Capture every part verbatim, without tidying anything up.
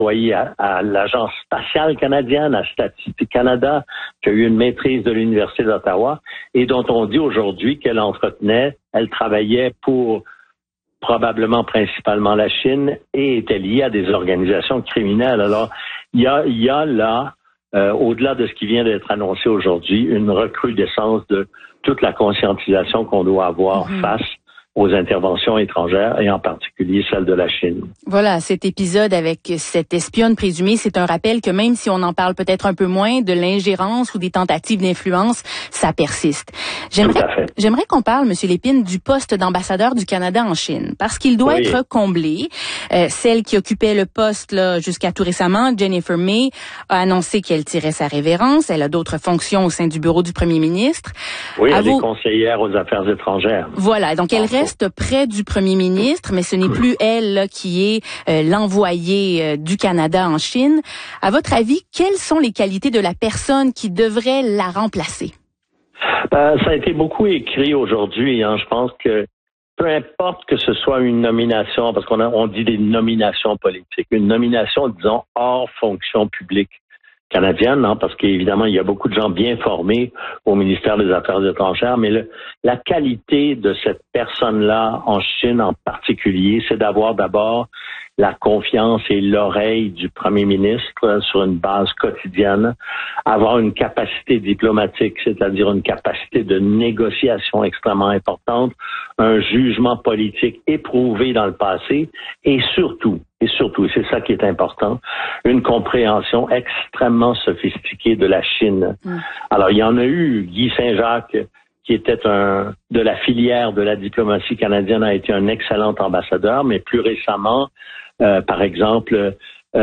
employé à, à l'Agence spatiale canadienne, à Statistique Canada, qui a eu une maîtrise de l'Université d'Ottawa, et dont on dit aujourd'hui qu'elle entretenait, elle travaillait pour probablement principalement la Chine et était liée à des organisations criminelles. Alors, il y a, il y a là, euh, au-delà de ce qui vient d'être annoncé aujourd'hui, une recrudescence de toute la conscientisation qu'on doit avoir mm-hmm. face aux interventions étrangères et en particulier celle de la Chine. Voilà, cet épisode avec cette espionne présumée, c'est un rappel que même si on en parle peut-être un peu moins de l'ingérence ou des tentatives d'influence, ça persiste. J'aimerais, j'aimerais qu'on parle, Monsieur Lépine, du poste d'ambassadeur du Canada en Chine, parce qu'il doit oui. être comblé. Euh, celle qui occupait le poste là jusqu'à tout récemment, Jennifer May, a annoncé qu'elle tirait sa révérence. Elle a d'autres fonctions au sein du bureau du Premier ministre. Oui, à elle vous... est conseillère aux affaires étrangères. Voilà, donc elle reste reste près du Premier ministre, mais ce n'est plus elle là, qui est euh, l'envoyée euh, du Canada en Chine. À votre avis, quelles sont les qualités de la personne qui devrait la remplacer? Ben, ça a été beaucoup écrit aujourd'hui. Hein. Je pense que peu importe que ce soit une nomination, parce qu'on a, on dit des nominations politiques, une nomination, disons, hors fonction publique canadienne, hein, parce qu'évidemment, il y a beaucoup de gens bien formés au ministère des Affaires étrangères, mais le, la qualité de cette personne-là en Chine en particulier, c'est d'avoir d'abord la confiance et l'oreille du premier ministre sur une base quotidienne, avoir une capacité diplomatique, c'est-à-dire une capacité de négociation extrêmement importante, un jugement politique éprouvé dans le passé et surtout, et surtout, c'est ça qui est important, une compréhension extrêmement sophistiquée de la Chine. Mmh. Alors, il y en a eu, Guy Saint-Jacques, qui était un de la filière de la diplomatie canadienne, a été un excellent ambassadeur, mais plus récemment, euh, par exemple, euh,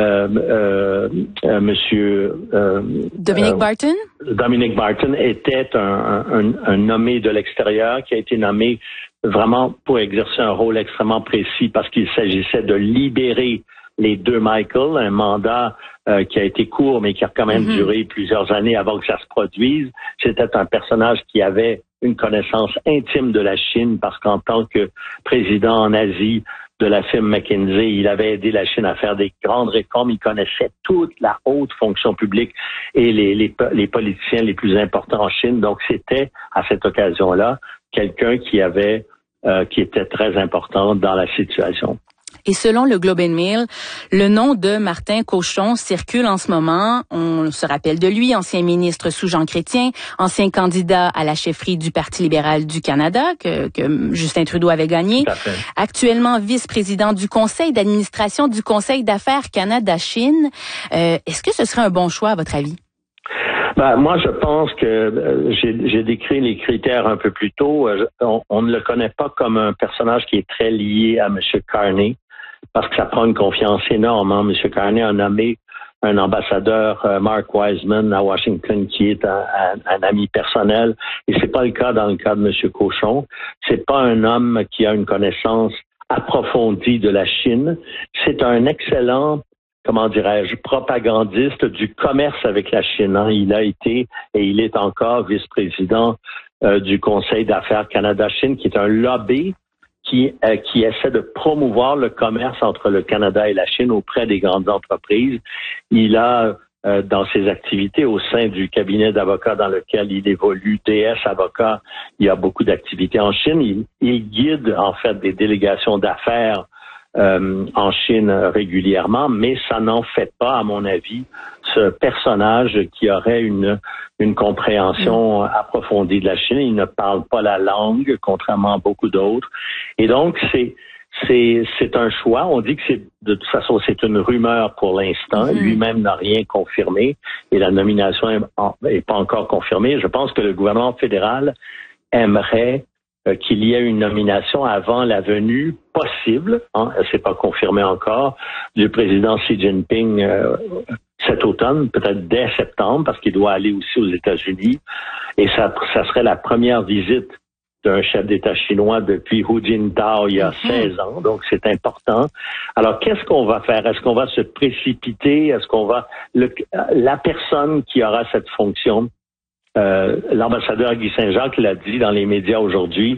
euh, euh, Monsieur euh, Dominic euh, Barton. Dominic Barton était un, un, un nommé de l'extérieur qui a été nommé vraiment pour exercer un rôle extrêmement précis parce qu'il s'agissait de libérer les deux Michael, un mandat euh, qui a été court mais qui a quand même mm-hmm. duré plusieurs années avant que ça se produise. C'était un personnage qui avait une connaissance intime de la Chine parce qu'en tant que président en Asie de la firme McKinsey, il avait aidé la Chine à faire des grandes réformes. Il connaissait toute la haute fonction publique et les, les, les politiciens les plus importants en Chine. Donc, c'était, à cette occasion-là, quelqu'un qui avait, euh, qui était très important dans la situation. Et selon le Globe and Mail, le nom de Martin Cauchon circule en ce moment. On se rappelle de lui, ancien ministre sous Jean Chrétien, ancien candidat à la chefferie du Parti libéral du Canada, que, que Justin Trudeau avait gagné. Actuellement vice-président du conseil d'administration du Conseil d'affaires Canada-Chine. Euh, est-ce que ce serait un bon choix, à votre avis? Ben, moi, je pense que euh, j'ai, j'ai décrit les critères un peu plus tôt. Euh, on, on ne le connaît pas comme un personnage qui est très lié à M. Carney, parce que ça prend une confiance énorme. Hein. M. Carney a nommé un ambassadeur, euh, Mark Wiseman, à Washington, qui est un, un, un ami personnel, et c'est pas le cas dans le cas de M. Cauchon. C'est pas un homme qui a une connaissance approfondie de la Chine. C'est un excellent, comment dirais-je, propagandiste du commerce avec la Chine. Hein. Il a été et il est encore vice-président euh, du Conseil d'affaires Canada-Chine, qui est un lobby qui, euh, qui essaie de promouvoir le commerce entre le Canada et la Chine auprès des grandes entreprises. Il a, euh, dans ses activités au sein du cabinet d'avocats dans lequel il évolue, D S Avocats, il y a beaucoup d'activités en Chine. Il, il guide, en fait, des délégations d'affaires Euh, en Chine régulièrement, mais ça n'en fait pas, à mon avis, ce personnage qui aurait une une compréhension mmh. approfondie de la Chine. Il ne parle pas la langue, contrairement à beaucoup d'autres. Et donc, c'est c'est c'est un choix. On dit que c'est de toute façon, c'est une rumeur pour l'instant. Mmh. Lui-même n'a rien confirmé et la nomination est, est pas encore confirmée. Je pense que le gouvernement fédéral aimerait qu'il y ait une nomination avant la venue possible, hein, c'est pas confirmé encore, du président Xi Jinping euh, cet automne, peut-être dès septembre, parce qu'il doit aller aussi aux États-Unis. Et ça, ça serait la première visite d'un chef d'État chinois depuis Hu Jintao il y a mm-hmm. seize ans, donc c'est important. Alors, qu'est-ce qu'on va faire? Est-ce qu'on va se précipiter? Est-ce qu'on va... Le, la personne qui aura cette fonction, Euh, l'ambassadeur Guy Saint-Jacques l'a dit dans les médias aujourd'hui,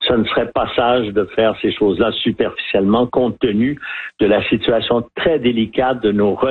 ce ne serait pas sage de faire ces choses-là superficiellement compte tenu de la situation très délicate de nos